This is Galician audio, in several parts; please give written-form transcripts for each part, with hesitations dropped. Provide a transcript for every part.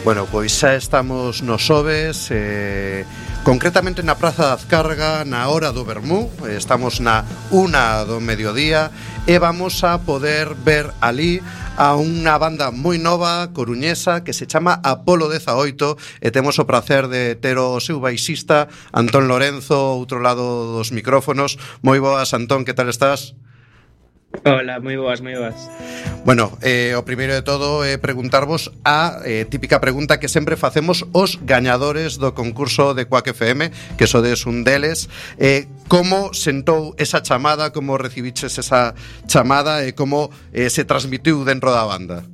Bueno, pois xa estamos nos Xoves, concretamente na Praza da Azcárraga, na hora do vermú. Estamos na 1 do mediodía e vamos a poder ver ali a unha banda moi nova coruñesa que se chama Apolo 18 e temos o prazer de ter o seu baixista Antón Lorenzo, outro lado dos micrófonos. Moi boas, Antón, que tal estás? Hola, moi boas. Bueno, o primeiro de todo é preguntarvos a típica pregunta que sempre facemos os gañadores do concurso de Quack FM, que sodes un deles. Como sentou esa chamada, como recibiches esa chamada e como se transmitiu dentro da banda?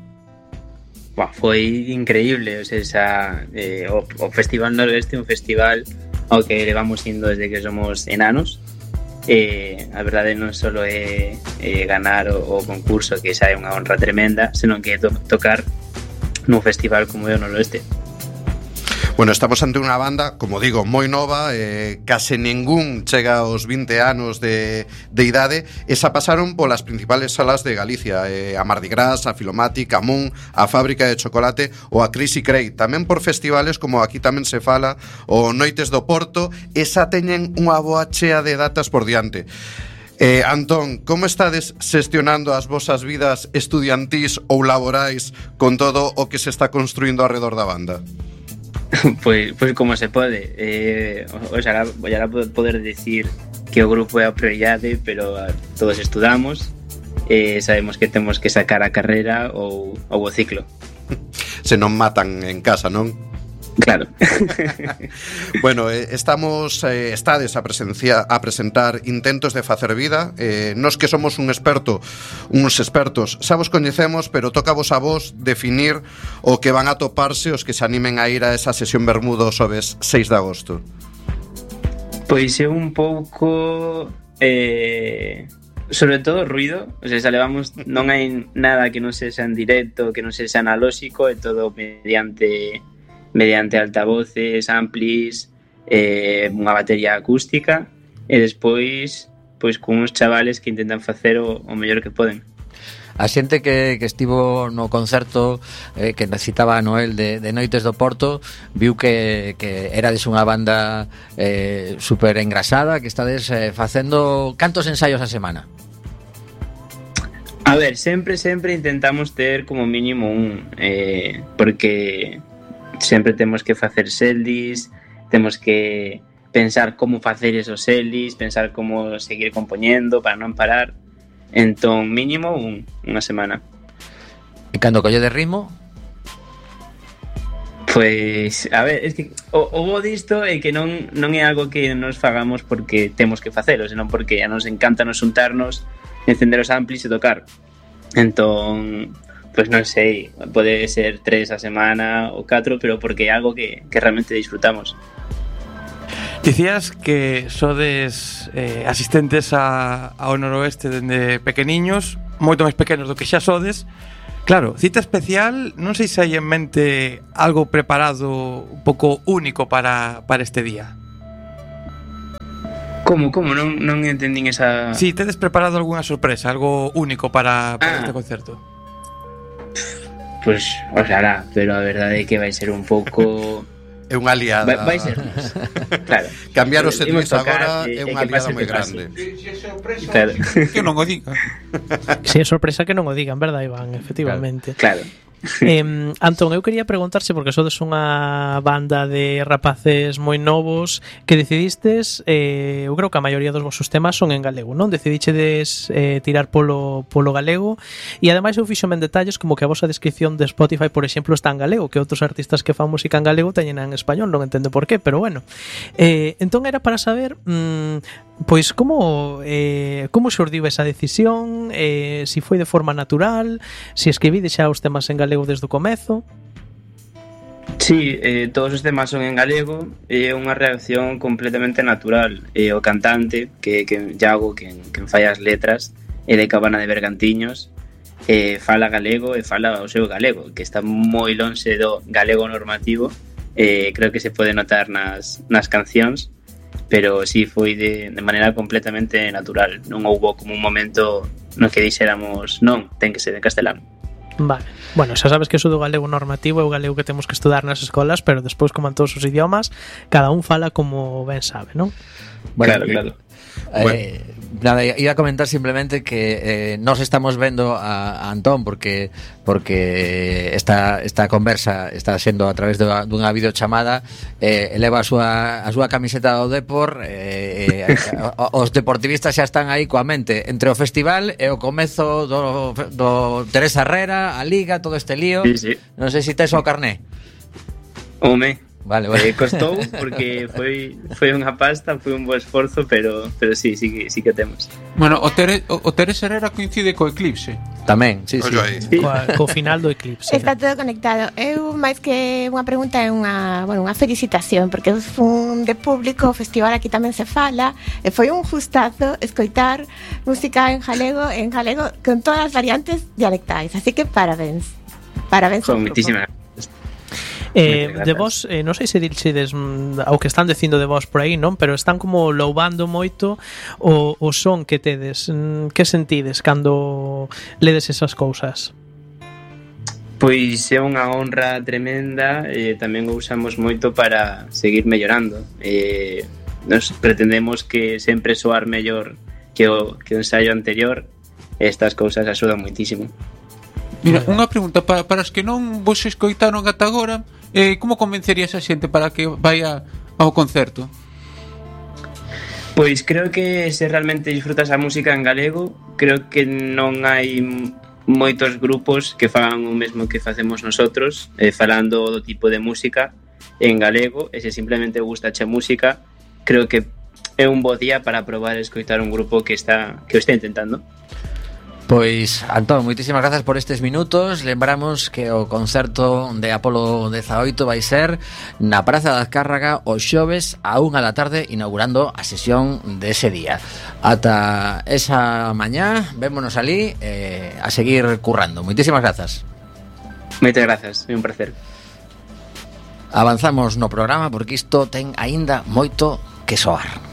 Foi increíble, o sea, o Festival Noroeste é un festival ao que levamos indo desde que somos enanos. A verdade non só é ganar o concurso, que xa é unha honra tremenda, senón que é tocar nun festival como é o Noroeste. Bueno, estamos ante unha banda, como digo, moi nova, case ningún chega aos 20 anos de idade, e xa pasaron polas principales salas de Galicia, a Mardi Gras, a Filomatic, a Moon, a Fábrica de Chocolate ou a Crazy Crate, tamén por festivales como aquí tamén se fala, o Noites do Porto, e xa teñen unha boa chea de datas por diante. Antón, como estades xestionando as vosas vidas estudiantís ou laborais con todo o que se está construindo alrededor da banda? Pues como se pode, oxalá poder decir que o grupo é a prioridade, pero todos estudamos, sabemos que temos que sacar a carreira ou o ciclo. Se non matan en casa, non? Claro. Bueno, estades a presentar intentos de facer vida. Nos que somos uns expertos xa vos coñecemos, pero toca vos a vos definir o que van a toparse os que se animen a ir a esa sesión Bermudo Xoves 6 de agosto. Pois é un pouco sobre todo ruido, o sea, levamos, non hai nada que non sexa en directo, que non sexa analóxico, é todo mediante altavoces, amplis, unha batería acústica, e despois pois con uns chavales que intentan facer o mellor que poden. A xente que estivo no concerto que recitaba a Noel de Noites do Porto viu que erades unha banda super engrasada, que estades facendo cantos ensaios a semana? A ver, sempre intentamos ter como mínimo un, porque sempre temos que facer setlist, temos que pensar como facer esos setlist, pensar como seguir compoñendo para non parar. Entón, mínimo unha semana. E cando colle de ritmo? Pois, a ver, es que o bo disto é que non é algo que nos fagamos porque temos que facelo, senón porque a nos encanta nos juntarnos, encender os amplis e tocar. Entón, pois non sei, pode ser 3 a semana ou 4, pero porque é algo que realmente disfrutamos. Dicías que sodes asistentes ao Noroeste dende pequeniños, moito máis pequenos do que xa sodes. Claro, cita especial, non sei se hai en mente algo preparado un pouco único para este día. Como? Non entendín esa... Si, tedes preparado algunha sorpresa, algo único para este concerto? Pois, oxalá, pero a verdade é que vai ser un pouco... É unha liada. Vai ser, claro. Cambiar os setlist agora é unha liada moi grande. Se é sorpresa, claro. Que non o diga. Se é sorpresa que non o digan, verdad, Iván? Efectivamente. Claro. Antón, eu quería preguntarse, porque sodes unha banda de rapaces moi novos que decidistes, eu creo que a maioría dos vosos temas son en galego, non? Decidichedes tirar polo galego, e ademais eu fixome en detalles como que a vosa descripción de Spotify, por exemplo, está en galego, que outros artistas que fan música en galego teñen en español, non entendo por qué, pero bueno. Entón era para saber pois como xurdiu esa decisión, si foi de forma natural, si escribides xa os temas en galego desde o comezo. Sí, todos os temas son en galego, é unha reacción completamente natural. O cantante, que Iago, quen fai as letras, é de Cabana de Bergantiños, fala galego e fala o seu galego, que está moi lonxe do galego normativo. Creo que se pode notar nas cancións, pero sí, foi de maneira completamente natural. Non houbo como un momento no que dixéramos non, ten que ser en castelán. Vale. Bueno, xa sabes que eso do galego normativo é o galego que temos que estudar nas escolas, pero despois, como en todos os idiomas, cada un fala como ben sabe, non? Bueno, claro. Nada, iba a comentar simplemente que nos estamos vendo a Antón porque esta conversa está sendo a través dunha videochamada, eleva a súa camiseta do Depor, os deportivistas xa están aí coa mente entre o festival e o comezo do Teresa Herrera, a Liga, todo este lío. Sí. Non sei se tes o carné. Home, Vale. costou porque foi unha pasta, foi un bo esforzo, pero sí que temos. Bueno, o Teresa Herrera coincide co eclipse. Tamén, sí. Co final do eclipse. Está todo conectado. Eu, máis que unha pregunta, é unha felicitación, porque fun de público, o festival aquí tamén se fala, e foi un gustazo escoitar música en galego con todas as variantes dialectais, así que parabéns. Parabéns ao grupo. Moitísimas. De vos, non sei se dixedes ao que están dicindo de vos por aí, non? Pero están como louvando moito o son que tedes. Que sentides cando ledes esas cousas? Pois é unha honra tremenda, tamén o usamos moito para seguir mellorando. Nos pretendemos que sempre soar mellor que o ensaio anterior, e estas cousas axudan moitísimo. Mira, unha pregunta para os que non vos escoitaron ata agora, como convencerías a xente para que vaya ao concerto? Pois creo que se realmente disfrutas a música en galego, creo que non hai moitos grupos que fagan o mesmo que facemos nosotros, falando do tipo de música en galego, e se simplemente gustache a música, creo que é un bo día para probar e escoitar un grupo que o está intentando. Pois, Antón, moitísimas grazas por estes minutos. Lembramos que o concerto de Apolo 18 vai ser na Praza da Azcárraga o xoves a 1 da tarde, inaugurando a sesión dese día. Ata esa mañá, vémonos ali a seguir currando. Moitísimas grazas. Moitas grazas, é un placer. Avanzamos no programa porque isto ten aínda moito que soar.